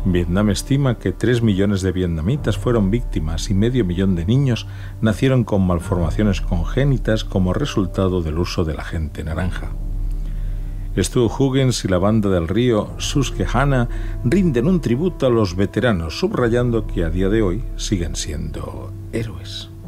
Vietnam estima que 3 millones de vietnamitas fueron víctimas y medio millón de niños nacieron con malformaciones congénitas como resultado del uso del agente naranja. Stu Huggins y la banda del río Susquehanna rinden un tributo a los veteranos, subrayando que a día de hoy siguen siendo héroes.